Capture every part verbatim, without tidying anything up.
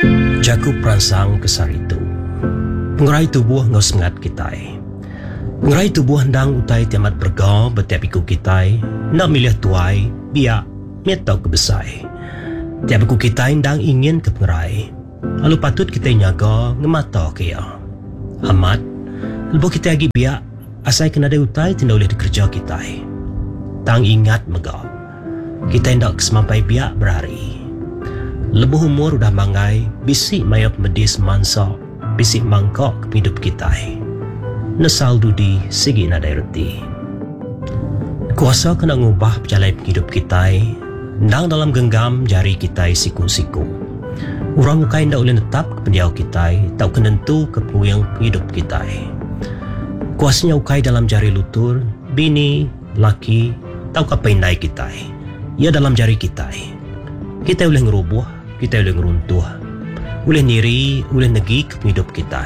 Jaku perangsang kesar itu. Pengerai tubuh ngau semangat kitai. Pengerai tubuh hendang utai tiamat bergau betiap iku kitai. Nak milih tuai, biak, mietau kebesai. Tiap iku kitai hendang ingin ke pengerai. Lalu patut kita nyaga ngemata kaya. Amat, lepas kita lagi biak, asai kena ada utai tidak boleh dikerja kitai. Tang ingat megah. Kita hendak kesemampai biak berhari. Lebuh umur udah mangai, bisik mayap medis mansa, bisik mangkok ke hidup kita. Nesal dudi segi nadai reti. Kuasa kena ngubah perjalanan hidup kita, nang dalam genggam jari kita siku-siku. Orang ukai ndak boleh tetap ke pendiau kita, tak kenentu ke puyang hidup kita. Kuasanya ukai dalam jari lutur, bini, laki, tau ke pendai kita. Ia dalam jari kita. Kita boleh ngerubuh, kita boleh ngeruntuh. Boleh niri, boleh negi ke hidup kita.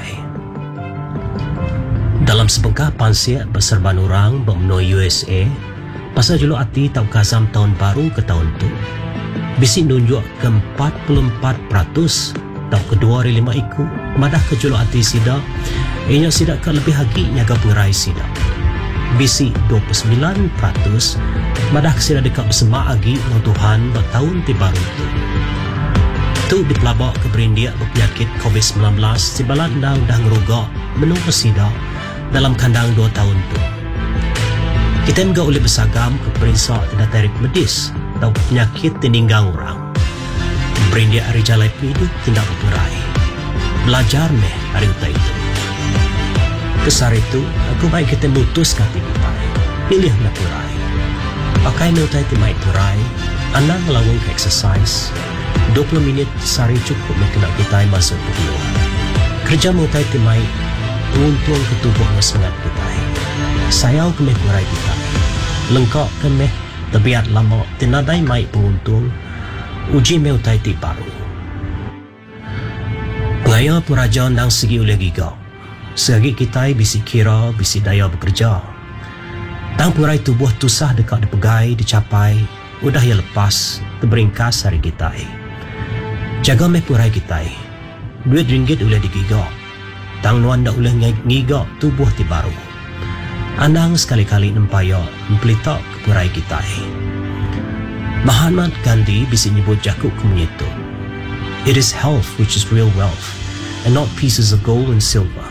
Dalam sebengkah pansiak berserban orang bermenui U S A, pasal julu hati tau kazam tahun baru ke tahun tu. Bisik nunjuk ke empat puluh empat peratus tau kedua dari lima iku. Madah ke julu hati sida, ianya sida ke lebih hagi nyaga pengerai sida. Bisik dua puluh sembilan peratus madah kesida dekat bersemak lagi dengan Tuhan bertahun ti baru tu. Tu dipelabak ke berindiak berpenyakit covid sembilan belas si balat dah dah ngerugak menung kesida dalam kandang dua tahun tu. Kita juga boleh bersagam ke perinsak tidak tarik medis atau penyakit tininggang orang. Berindiak hari jalai hidup tidak berperai. Belajar meh hari utai itu. Kesar itu, aku baik kita mutus kata kita. Pilih nak perai. Pakai nutai timai perai. Anak melawang ke exercise. dua puluh minit sehari cukup nak kena kita masuk ke keluar. Kerja mutai timai. Untung ketubuh dengan semangat kita. Sayau ke meh perai kita. Lengkap ke meh. Tebiat lama. Tinadai mai penguntung. Uji meh utai ti baru. Pengaya peraja nang segi oleh gigau. Sehari kita bisi kira, bisi daya bekerja. Tang pengerai tubuh tusah dekat dipegai, dicapai, udah ya lepas, terberingkas hari kita. Jaga meh pengerai kita. Duit ringgit boleh digigak. Tang nuan dah boleh ngigak tubuh ti baru. Anang sekali-kali nempaya mempelitak ke pengerai kita. Mahatma Gandhi bisi nyebut jakuk kemenyitu. It is health which is real wealth, and not pieces of gold and silver.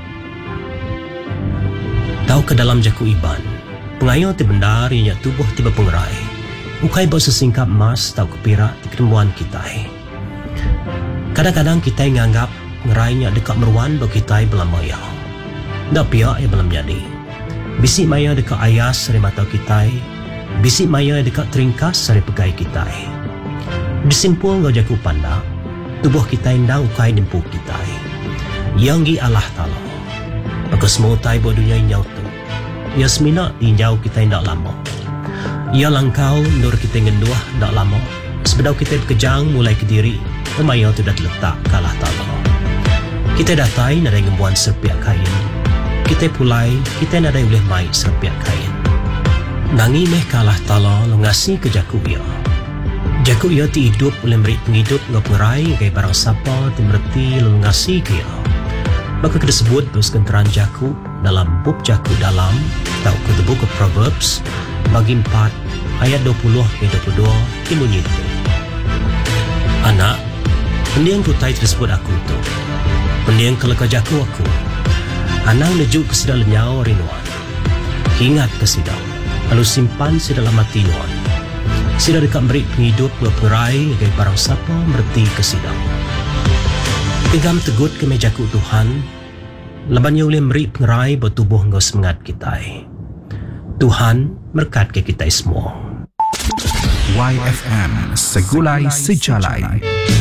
Tahu ke dalam jaku iban, pengayo ti bendar yang tubuh tiba pengerai. Ukai bawa sesingkap emas tahu ke pirak di ketemuan kita. Kadang-kadang kita nganggap pengerainya dekat meruan bahawa kita belam maya. Tak pihak yang belum jadi. Bisik maya dekat ayas dari mata kita. Bisik maya dekat teringkas dari pegai kita. Disimpul ngau jaku pandang, tubuh kita indang ukai dimpu kita. Yang gi Allah Ta'ala. Maka semua utai buat dunia inyau tu. Ia semina inyau kita tidak lama. Ia langkau nur kita ngenduah tidak lama. Sebedau kita berkejang mulai ke diri. Temaya tu dah terletak ke Allah Ta'ala. Kita datai nadai ngembuan serpiak kain. Kita pulai, kita nadai boleh mai serpiak kain. Nangi meh ke Allah Ta'ala lo ngasih ke jaku ia. Jaku ia ti hidup boleh beri penghidup ngau pengerai gaya barang sapa ti merti lo ngasih ke ia. Maka kita sebut teruskan teran jaku dalam bub jaku dalam atau ke the book of Proverbs bagi empat ayat dua puluh ke dua puluh dua bunyi itu. Anak, pendiang putai tersebut aku tu. Pendiang keleka jaku aku. Anak nejuk ke sidang lenyau rinuan. Ingat ke sidang. Lalu simpan si dalam hati nuan. Sidang dekat beri penghidup ke pengerai agai barang siapa merti ke sidang. Pinggam tegut ke mejaku Tuhan, labannya boleh beri pengerai bertubuh ngau semangat kita. Tuhan berkat ke kita semua. Y F M Segulai Sejalai.